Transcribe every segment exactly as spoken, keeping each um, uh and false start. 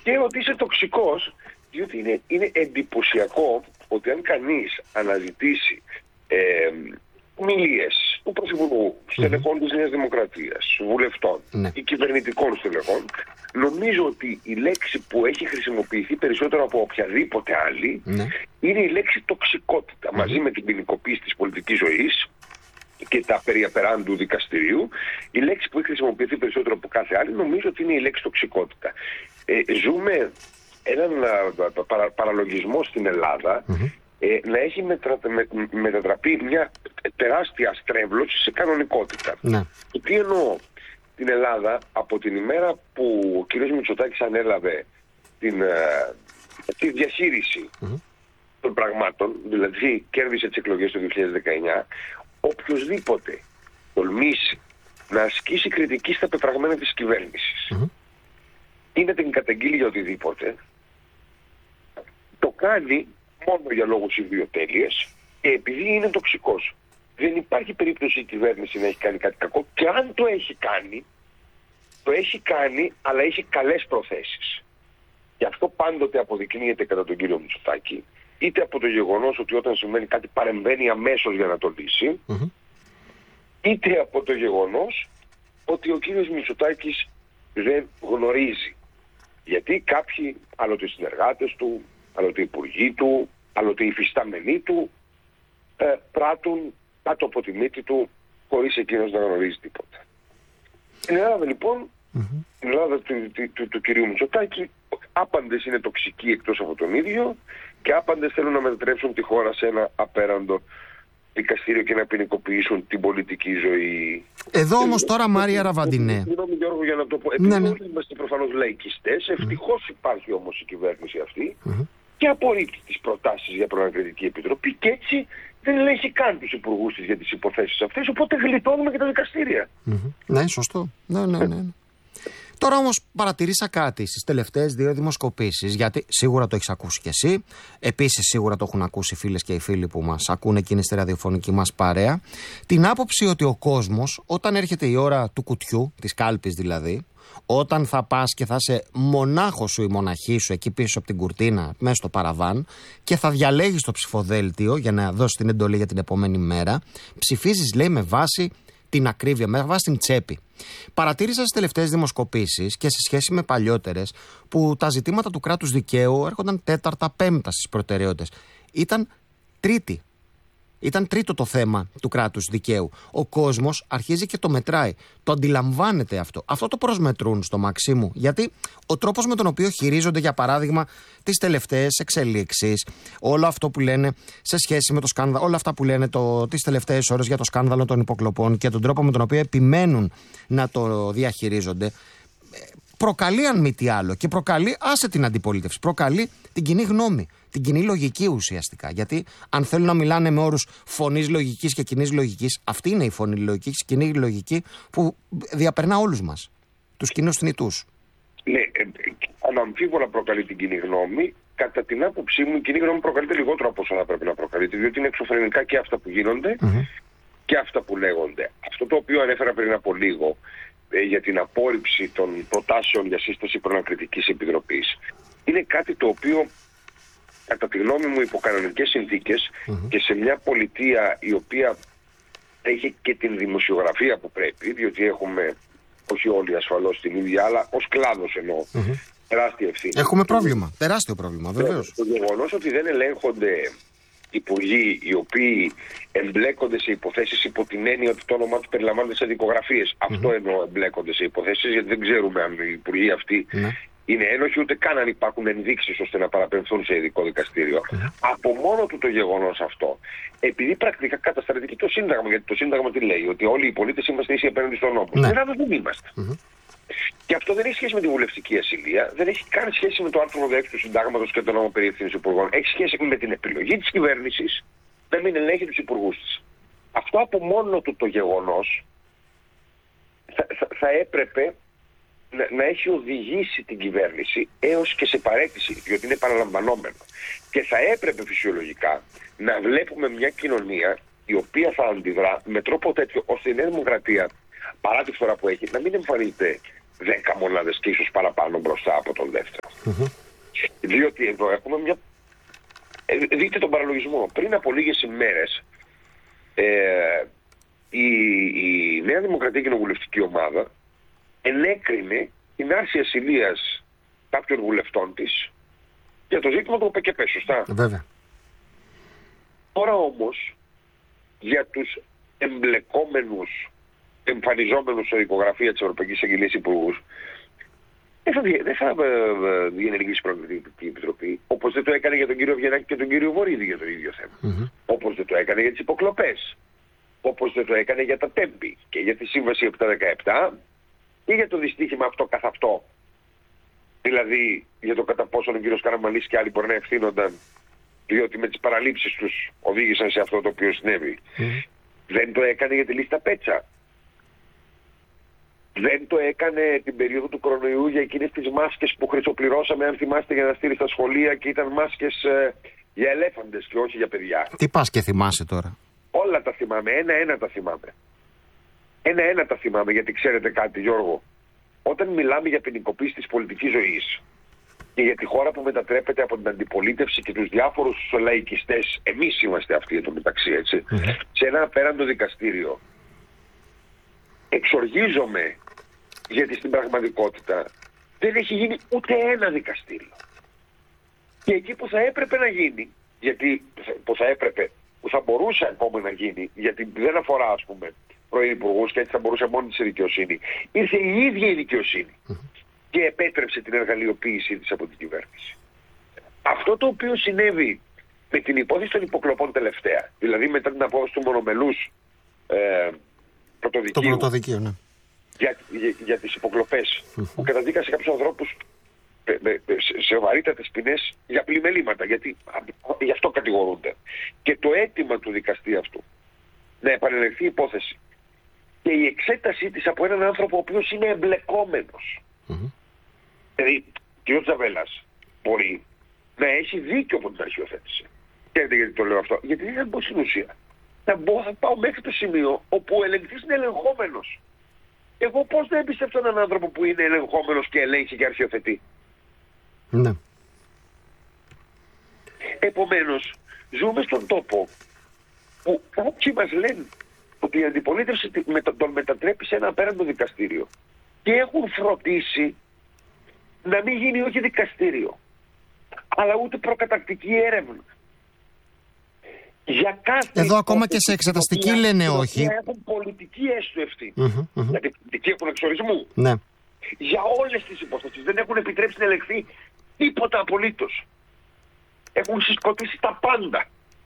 και ότι είσαι τοξικός, διότι είναι, είναι εντυπωσιακό ότι αν κανείς αναζητήσει ε, ομιλίες του Πρωθυπουργού, στελεχών της Νέας Δημοκρατίας, βουλευτών ναι. ή κυβερνητικών στελεχών, νομίζω ότι η λέξη που έχει χρησιμοποιηθεί περισσότερο από οποιαδήποτε άλλη ναι. είναι η λέξη τοξικότητα, mm-hmm. μαζί με την ποινικοποίηση της πολιτικής ζωής και τα περί απεράντου δικαστηρίου. Η λέξη που έχει χρησιμοποιηθεί περισσότερο από κάθε άλλη νομίζω ότι είναι η λέξη τοξικότητα. Ε, ζούμε έναν α, παρα, παραλογισμό στην Ελλάδα mm-hmm. ε, να έχει μετρα, με, μετατραπεί μια τεράστια στρέβλωση σε κανονικότητα. Ναι. Και τι εννοώ? Την Ελλάδα από την ημέρα που ο κ. Μητσοτάκης ανέλαβε την, ε, τη διαχείριση mm-hmm. των πραγμάτων, δηλαδή κέρδισε τις εκλογές το δύο χιλιάδες δεκαεννιά, οποιοσδήποτε τολμήσει να ασκήσει κριτική στα πεπραγμένα της κυβέρνησης mm-hmm. ή να την καταγγείλει για οτιδήποτε, το κάνει μόνο για λόγους ιδιοτέλειας και επειδή είναι τοξικός. Δεν υπάρχει περίπτωση η κυβέρνηση να έχει κάνει κάτι κακό, και αν το έχει κάνει, το έχει κάνει αλλά έχει καλές προθέσεις. Και αυτό πάντοτε αποδεικνύεται κατά τον κύριο Μητσοτάκη, είτε από το γεγονός ότι όταν συμβαίνει κάτι παρεμβαίνει αμέσως για να το λύσει, mm-hmm. είτε από το γεγονός ότι ο κύριος Μητσοτάκης δεν γνωρίζει. Γιατί κάποιοι, άλλοτε οι συνεργάτες του, άλλοτε οι υπουργοί του, άλλοτε οι υφιστάμενοι του, ε, πράττουν κάτω από τη μύτη του χωρίς εκείνος να γνωρίζει τίποτα. Στην Ελλάδα λοιπόν, mm-hmm. στην Ελλάδα του, του, του, του κυρίου Μητσοτάκη, άπαντες είναι τοξικοί εκτός από τον ίδιο και άπαντες θέλουν να μετατρέψουν τη χώρα σε ένα απέραντο δικαστήριο και να ποινικοποιήσουν την πολιτική ζωή. Εδώ όμως τώρα, Μάρια Ραβαντινέ. Συγγνώμη Γιώργο για να το πω. Επειδή ναι, ναι. όλοι είμαστε προφανώς λαϊκιστές, ευτυχώς mm. υπάρχει όμως η κυβέρνηση αυτή mm-hmm. και απορρίπτει τις προτάσεις για προανακριτική επιτροπή και έτσι δεν ελέγχει καν τους υπουργούς της για τις υποθέσεις αυτές, οπότε γλιτώνουμε και τα δικαστήρια. Mm-hmm. Ναι, σωστό. Ναι, ναι, ναι. Τώρα όμως παρατηρήσα κάτι στις τελευταίες δύο δημοσκοπήσεις, γιατί σίγουρα το έχεις ακούσει κι εσύ, επίσης σίγουρα το έχουν ακούσει οι φίλες και οι φίλοι που μας ακούνε εκείνη στη ραδιοφωνική μας παρέα, την άποψη ότι ο κόσμος όταν έρχεται η ώρα του κουτιού, της κάλπης δηλαδή, όταν θα πας και θα είσαι μονάχος σου ή μοναχή σου εκεί πίσω από την κουρτίνα, μέσα στο παραβάν και θα διαλέγεις το ψηφοδέλτιο για να δώσεις την εντολή για την επόμενη μέρα, ψηφίζεις λέει με βάση την ακρίβεια, με βάση την τσέπη. Παρατήρησα στις τελευταίες δημοσκοπήσεις και σε σχέση με παλιότερες που τα ζητήματα του κράτους δικαίου έρχονταν τέταρτα, πέμπτα στις προτεραιότητες. Ήταν τρίτη. Ήταν τρίτο το θέμα του κράτους δικαίου. Ο κόσμος αρχίζει και το μετράει. Το αντιλαμβάνεται αυτό. Αυτό το προσμετρούν στο Μαξίμου. Γιατί ο τρόπος με τον οποίο χειρίζονται, για παράδειγμα, τις τελευταίες εξελίξεις, όλο αυτό που λένε σε σχέση με το σκάνδαλο, όλα αυτά που λένε το, τις τελευταίες ώρες για το σκάνδαλο των υποκλοπών και τον τρόπο με τον οποίο επιμένουν να το διαχειρίζονται, προκαλεί αν μη τι άλλο και προκαλεί, άσε την αντιπολίτευση, προκαλεί την κοινή γνώμη, την κοινή λογική ουσιαστικά. Γιατί αν θέλουν να μιλάνε με όρους φωνής λογικής και κοινής λογικής, αυτή είναι η φωνή λογική, η κοινή λογική που διαπερνά όλους μας, τους κοινούς θνητούς. Ναι, ε, αναμφίβολα προκαλεί την κοινή γνώμη. Κατά την άποψή μου, η κοινή γνώμη προκαλείται λιγότερο από όσο θα πρέπει να προκαλείται, διότι είναι εξωφρενικά και αυτά που γίνονται mm-hmm. και αυτά που λέγονται. Αυτό το οποίο ανέφερα πριν από λίγο ε, για την απόρριψη των προτάσεων για σύσταση προανακριτικής επιτροπής είναι κάτι το οποίο, κατά τη γνώμη μου, υπό κανονικές συνθήκες mm-hmm. και σε μια πολιτεία η οποία έχει και την δημοσιογραφία που πρέπει, διότι έχουμε, όχι όλοι ασφαλώς την ίδια, αλλά ως κλάδος εννοώ, mm-hmm. τεράστια ευθύνη. Έχουμε πρόβλημα, τεράστιο πρόβλημα, βεβαίως. Το γεγονός ότι δεν ελέγχονται υπουργοί οι οποίοι εμπλέκονται σε υποθέσεις υπό την έννοια ότι το όνομά του περιλαμβάνεται σε δικογραφίες. Mm-hmm. Αυτό εννοώ, εμπλέκονται σε υποθέσεις, γιατί δεν ξέρουμε αν οι υπουργοί αυτοί mm-hmm. είναι ένοχοι, ούτε καν αν υπάρχουν ενδείξεις ώστε να παραπεμφθούν σε ειδικό δικαστήριο. Mm-hmm. Από μόνο του το γεγονός αυτό, επειδή πρακτικά καταστρατηγεί το Σύνταγμα, γιατί το Σύνταγμα τι λέει, ότι όλοι οι πολίτες είμαστε ίσοι απέναντι στον νόμο. Στην Ελλάδα δεν είμαστε. Mm-hmm. Και αυτό δεν έχει σχέση με τη βουλευτική ασυλία, δεν έχει καν σχέση με το άρθρο δέκα του Συντάγματος και τον νόμο περί ευθύνης υπουργών. Έχει σχέση με την επιλογή της κυβέρνησης να μην ελέγχει τους υπουργούς της. Αυτό από μόνο του το γεγονός θα, θα, θα έπρεπε να, να έχει οδηγήσει την κυβέρνηση έως και σε παραίτηση, διότι είναι παραλαμβανόμενο. Και θα έπρεπε φυσιολογικά να βλέπουμε μια κοινωνία η οποία θα αντιδρά με τρόπο τέτοιο ώστε η Νέα Δημοκρατία, παρά τη φορά που έχει, να μην εμφανίζεται δέκα μονάδες και ίσως παραπάνω μπροστά από τον δεύτερο. Mm-hmm. Διότι εδώ έχουμε μια... Ε, δείτε τον παραλογισμό. Πριν από λίγες ημέρες ε, η, η Νέα Δημοκρατία Κοινοβουλευτική Ομάδα ενέκρινε την άρση ασυλίας κάποιων βουλευτών της για το ζήτημα του ΟΠΕΚΕΠΕ, σωστά? Βέβαια. Τώρα όμως για τους εμπλεκόμενους, εμφανιζόμενους σε δικογραφία της Ευρωπαϊκής Αγγελίας Υπουργούς, δεν θα, δεν θα ε, διενεργήσει Προεκλογική Επιτροπή, όπως δεν το έκανε για τον κύριο Βιενάκη και τον κύριο Βορίδη για το ίδιο θέμα. Mm-hmm. Όπως δεν το έκανε για τις υποκλοπές. Όπως δεν το έκανε για τα τέμπη και για τη Σύμβαση επτακόσια δεκαεπτά και για το δυστύχημα αυτό καθ' αυτό. Δηλαδή για το κατά πόσο ο κύριος Καραμανλής και άλλοι μπορεί να ευθύνονταν, διότι με τις παραλήψεις τους οδήγησαν σε αυτό το οποίο συνέβη. Mm. Δεν το έκανε για τη λίστα Πέτσα. Δεν το έκανε την περίοδο του κορονοϊού για εκείνες τις μάσκες που χρυσοπληρώσαμε, αν θυμάστε, για να στείλει στα σχολεία και ήταν μάσκες ε, για ελέφαντες και όχι για παιδιά. Τι πας και θυμάσαι τώρα? Όλα τα θυμάμαι, ένα-ένα τα θυμάμαι. Ένα-ένα τα θυμάμαι, γιατί ξέρετε κάτι, Γιώργο. Όταν μιλάμε για ποινικοποίηση της πολιτικής ζωής και για τη χώρα που μετατρέπεται από την αντιπολίτευση και τους διάφορους λαϊκιστές, εμείς είμαστε αυτοί εδώ μεταξύ, έτσι, mm-hmm. σε ένα απέραντο δικαστήριο, εξοργίζομαι, γιατί στην πραγματικότητα δεν έχει γίνει ούτε ένα δικαστήριο. Και εκεί που θα έπρεπε να γίνει, γιατί που θα έπρεπε, που θα μπορούσε ακόμα να γίνει, γιατί δεν αφορά, ας πούμε, πρώην υπουργούς και έτσι θα μπορούσε μόνη της η δικαιοσύνη, ήρθε η ίδια η δικαιοσύνη mm-hmm. και επέτρεψε την εργαλειοποίησή της από την κυβέρνηση. Αυτό το οποίο συνέβη με την υπόθεση των υποκλοπών τελευταία, δηλαδή μετά την απόφαση του μονομελούς ε, πρωτοδικείου, το πρωτοδικείο, ναι. για, για, για τις υποκλοπές mm-hmm. που καταδίκασε κάποιους ανθρώπους σε, σε βαρύτατες ποινές για πλημελήματα, γιατί γι' αυτό κατηγορούνται. Και το αίτημα του δικαστή αυτού να επανελεχθεί η υπόθεση και η εξέτασή της από έναν άνθρωπο ο οποίος είναι εμπλεκόμενος. Mm-hmm. Δηλαδή, κ. Τζαβέλας μπορεί να έχει δίκιο από την αρχιοθέτηση. Ξέρετε γιατί το λέω αυτό? Γιατί δεν θα μπω στην ουσία. Θα, μπω, θα πάω μέχρι το σημείο όπου ο ελεγκτής είναι ελεγχόμενος. Εγώ πώς δεν εμπιστευτώ έναν άνθρωπο που είναι ελεγχόμενος και ελέγχει και αρχιοθετεί? Ναι. Επομένως, ζούμε στον τόπο που κάποιοι μας λένε ότι η αντιπολίτευση τον μετατρέπει σε ένα απέραντο δικαστήριο και έχουν φροντίσει να μην γίνει όχι δικαστήριο, αλλά ούτε προκατακτική έρευνα. Για κάθε Εδώ ακόμα και σε εξεταστική λένε όχι. Έχουν πολιτική έστω ευθύνη. Mm-hmm, mm-hmm. Γιατί πολιτική έχουν εξορισμού. Ναι. Για όλες τις υποθέσεις δεν έχουν επιτρέψει να ελεγχθεί τίποτα απολύτως. Έχουν συσκοτήσει τα πάντα.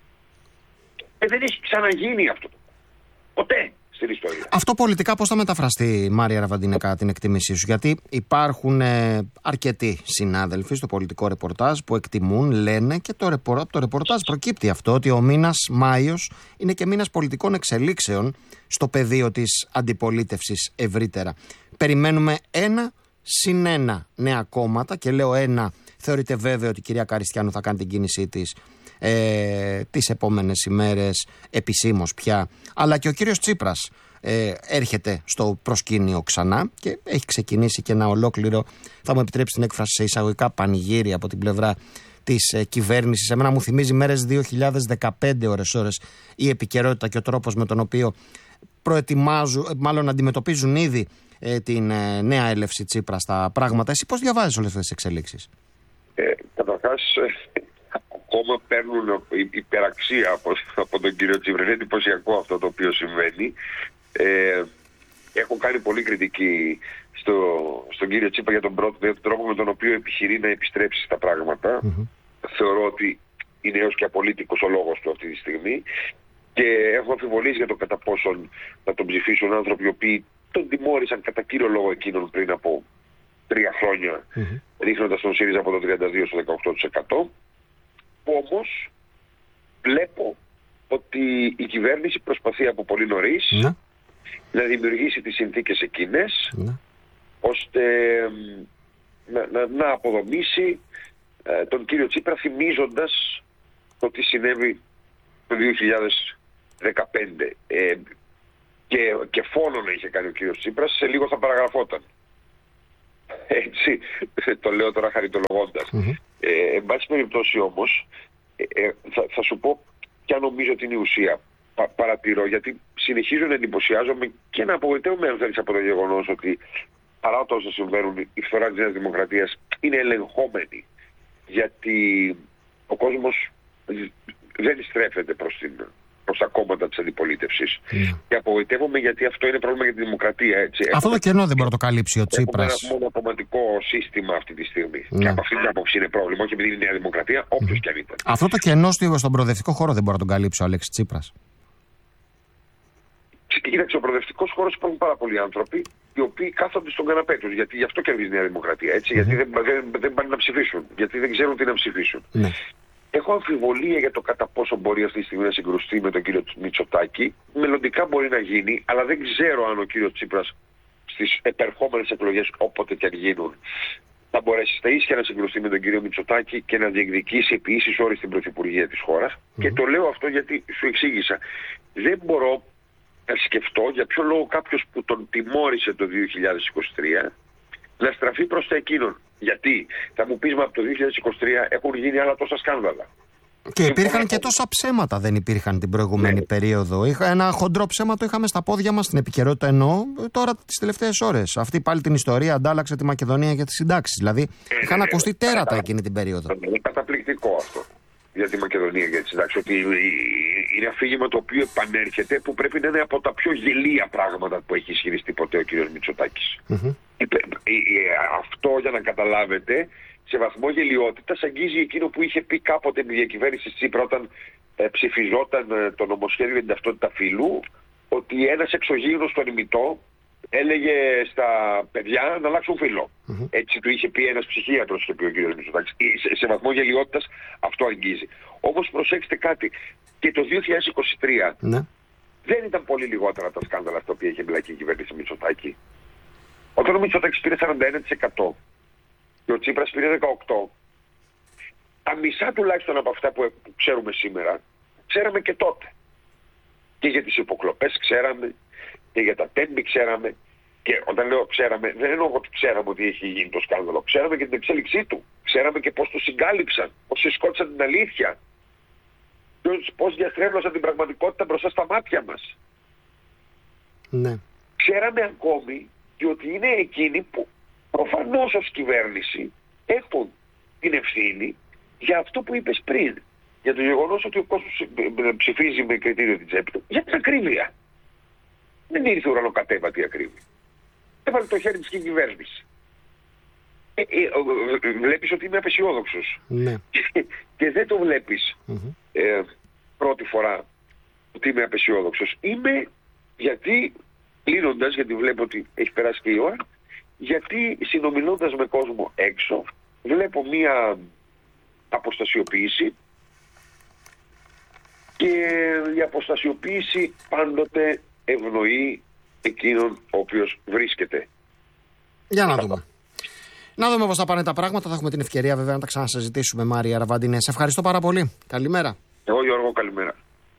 Και δεν έχει ξαναγίνει αυτό. Ποτέ στην ιστορία. Αυτό πολιτικά πώς θα μεταφραστεί, Μάρια Ραβαντίνε, κατά την εκτίμησή σου? Γιατί υπάρχουν ε, αρκετοί συνάδελφοι στο πολιτικό ρεπορτάζ που εκτιμούν, λένε, και το, ρεπορ, το ρεπορτάζ προκύπτει αυτό, ότι ο μήνας Μάιος είναι και μήνας πολιτικών εξελίξεων στο πεδίο της αντιπολίτευσης ευρύτερα. Περιμένουμε ένα συν ένα νέα κόμματα, και λέω ένα, θεωρείται βέβαιο ότι η κυρία Καριστιάνου θα κάνει την κίνησή της ε, τις επόμενες ημέρες, επισήμως πια, αλλά και ο κύριος Τσίπρας ε, έρχεται στο προσκήνιο ξανά και έχει ξεκινήσει και ένα ολόκληρο, θα μου επιτρέψει την έκφραση σε εισαγωγικά, πανηγύρι από την πλευρά της ε, κυβέρνησης. Εμένα μου θυμίζει μέρες δύο χιλιάδες δεκαπέντε ώρες ώρες η επικαιρότητα και ο τρόπος με τον οποίο προετοιμάζουν, μάλλον αντιμετωπίζουν ήδη ε, την ε, νέα έλευση Τσίπρα στα πράγματα. Εσύ πώς διαβάζεις όλες αυτές τις εξελίξεις? Ε, καταρχάς, ε, ακόμα παίρνουν υπεραξία από, από τον κύριο Τσίπρα. Είναι εντυπωσιακό αυτό το οποίο συμβαίνει. Ε, έχω κάνει πολύ κριτική στο, στον κύριο Τσίπρα για τον, πρώτο, για τον τρόπο με τον οποίο επιχειρεί να επιστρέψει στα πράγματα. Mm-hmm. Θεωρώ ότι είναι έως και απολύτικος ο λόγος του αυτή τη στιγμή. Και έχω αμφιβολίες για το κατά πόσον θα τον ψηφίσουν άνθρωποι οι οποίοι τον τιμώρησαν κατά κύριο λόγο εκείνον πριν από τρία χρόνια, mm-hmm. ρίχνοντας τον ΣΥΡΙΖΑ από το τριάντα δύο στο δεκαοκτώ τοις εκατό. Όμως βλέπω ότι η κυβέρνηση προσπαθεί από πολύ νωρίς mm-hmm. να δημιουργήσει τις συνθήκες εκείνες mm-hmm. ώστε να, να, να αποδομήσει ε, τον κύριο Τσίπρα, θυμίζοντας το τι συνέβη το δύο χιλιάδες δεκαπέντε ε, και, και φόνο να είχε κάνει ο κύριος Τσίπρας, σε λίγο θα παραγραφόταν. Έτσι, το λέω τώρα χαριτολογώντας. Mm-hmm. Ε, εν πάση περιπτώσει όμως, ε, ε, θα, θα σου πω ποια νομίζω ότι είναι η ουσία. Πα, παρατηρώ, γιατί συνεχίζω να εντυπωσιάζομαι και να απογοητεύομαι αν θέλεις από το γεγονός ότι παρά όσα συμβαίνουν, η φθορά της Νέας Δημοκρατίας είναι ελεγχόμενη. Γιατί ο κόσμος δεν στρέφεται προς, την, προς τα κόμματα της αντιπολίτευσης. Mm. Και απογοητεύομαι γιατί αυτό είναι πρόβλημα για τη δημοκρατία. Έτσι. Αυτό έχουμε, το κενό δεν μπορεί να το καλύψει ο Τσίπρας. Έχουμε ένα μονοκομματικό σύστημα αυτή τη στιγμή. Mm. Και από αυτή την άποψη είναι πρόβλημα, όχι επειδή είναι η Νέα Δημοκρατία, όποιος mm. και αν ήταν. Αυτό το κενό στον προοδευτικό χώρο δεν μπορεί να τον καλύψει ο Αλέξης Τσίπρας. Κοίταξε, ο προοδευτικός χώρος υπάρχουν πάρα πολλοί άνθρωποι οι οποίοι κάθονται στον καναπέ τους. Γιατί γι' αυτό κερδίζει η Νέα Δημοκρατία. Έτσι, mm. Γιατί δεν, δεν, δεν πάνε να ψηφίσουν. Γιατί δεν ξέρουν τι να ψηφίσουν. Mm. Έχω αμφιβολία για το κατά πόσο μπορεί αυτή τη στιγμή να συγκρουστεί με τον κύριο Μητσοτάκη. Μελλοντικά μπορεί να γίνει, αλλά δεν ξέρω αν ο κύριος Τσίπρας στις επερχόμενες εκλογές, όποτε και αν γίνουν, θα μπορέσει στα ίσια να συγκρουστεί με τον κύριο Μητσοτάκη και να διεκδικήσει επί ίσης όρης την πρωθυπουργία της χώρας. Mm. Και το λέω αυτό γιατί σου εξήγησα. Δεν μπορώ να σκεφτώ για ποιο λόγο κάποιος που τον τιμώρησε το δύο χιλιάδες είκοσι τρία να στραφεί προς τα εκείνον. Γιατί θα μου πεις, μα από το δύο χιλιάδες είκοσι τρία έχουν γίνει άλλα τόσα σκάνδαλα. Και υπήρχαν και τόσα ψέματα, δεν υπήρχαν την προηγούμενη ναι. περίοδο. Είχα ένα χοντρό ψέμα, το είχαμε στα πόδια μας στην επικαιρότητα, εννοώ τώρα τις τελευταίες ώρες. Αυτή πάλι την ιστορία αντάλλαξε τη Μακεδονία για τις συντάξεις. Δηλαδή ε, είχαν ε, ακουστεί τέρατα κατα... εκείνη την περίοδο. Είναι καταπληκτικό αυτό για τη Μακεδονία και τις συντάξεις. Ότι είναι αφήγημα το οποίο επανέρχεται, που πρέπει να είναι από τα πιο γελία πράγματα που έχει ισχυριστεί ποτέ ο κ. Μητσοτάκης. Mm-hmm. Αυτό, για να καταλάβετε, σε βαθμό γελιότητας αγγίζει εκείνο που είχε πει κάποτε η διακυβέρνηση Τσίπρα όταν ε, ψηφιζόταν ε, το νομοσχέδιο για την ταυτότητα φύλου, ότι ένας εξωγήινος στο ερημιτό έλεγε στα παιδιά να αλλάξουν φύλο. Mm-hmm. Έτσι του είχε πει ένας ψυχίατρος, είχε πει ο κ. Μητσοτάκης. Σε, σε βαθμό γελιότητας αυτό αγγίζει. Όμως προσέξτε κάτι, και το δύο χιλιάδες είκοσι τρία mm-hmm. δεν ήταν πολύ λιγότερα τα σκάνδαλα αυτά που είχε μπλακεί η κυβέρνηση Μητσοτάκη. Όταν ο Μητσοτάκης πήρε σαράντα ένα τοις εκατό και ο Τσίπρας πήρε δεκαοκτώ τοις εκατό, τα μισά τουλάχιστον από αυτά που ξέρουμε σήμερα, ξέραμε και τότε. Και για τις υποκλοπές ξέραμε, και για τα τέμπη ξέραμε, και όταν λέω ξέραμε, δεν εννοώ ότι ξέραμε ότι έχει γίνει το σκάνδαλο, ξέραμε και την εξέλιξή του, ξέραμε και πώς το συγκάλυψαν, πώς συσκότησαν την αλήθεια, πώς διαστρέβλωσαν την πραγματικότητα μπροστά στα μάτια μας. Ναι. Ξέραμε ακόμη και ότι είναι εκείνοι που προφανώς ως κυβέρνηση έχουν την ευθύνη για αυτό που είπες πριν. Για το γεγονός ότι ο κόσμος ψηφίζει με κριτήριο την τσέπη του. Για την ακρίβεια. Δεν ήρθε ουρανοκατέβατη η ακρίβεια. Έβαλε το χέρι της και η κυβέρνηση. Ε, ε, βλέπεις ότι είμαι απεσιόδοξος. Ναι. Και, και δεν το βλέπεις mm-hmm. ε, πρώτη φορά ότι είμαι απεσιόδοξος. Είμαι γιατί, κλείνοντας, γιατί βλέπω ότι έχει περάσει και η ώρα, γιατί συνομιλώντας με κόσμο έξω βλέπω μία αποστασιοποίηση, και η αποστασιοποίηση πάντοτε ευνοεί εκείνον ο οποίος βρίσκεται. Για να δούμε. Να δούμε πώς θα πάνε τα πράγματα. Θα έχουμε την ευκαιρία βέβαια να τα ξανασυζητήσουμε, Μάρια Αραβαντινέ. Σε ευχαριστώ πάρα πολύ. Καλημέρα. Εγώ, Γιώργο, καλημέρα.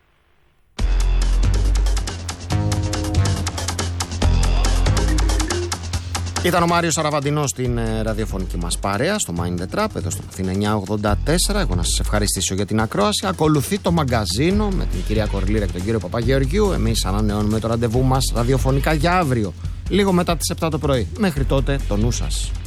Ήταν ο Μάριος Αραβαντινός στην ε, ραδιοφωνική μας παρέα στο Mind the Trap, εδώ στο Αθήνα εννιακόσια ογδόντα τέσσερα. Εγώ να σας ευχαριστήσω για την ακρόαση. Ακολουθεί το μαγκαζίνο με την κυρία Κορλίρα και τον κύριο Παπαγεωργιού. Εμείς ανανεώνουμε το ραντεβού μας ραδιοφωνικά για αύριο, λίγο μετά τις επτά το πρωί. Μέχρι τότε, το νου σας.